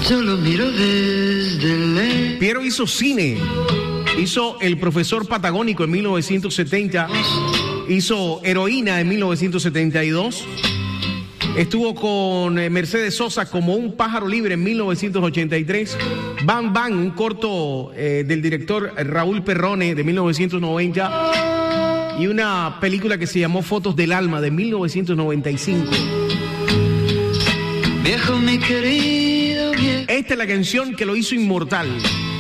yo lo miro desde lejos. Piero hizo cine, hizo El Profesor Patagónico en 1970, hizo Heroína en 1972, estuvo con Mercedes Sosa como Un pájaro libre en 1983, Bang Bang, un corto del director Raúl Perrone de 1990, y una película que se llamó Fotos del Alma de 1995. Viejo, mi querido viejo. Esta es la canción que lo hizo inmortal.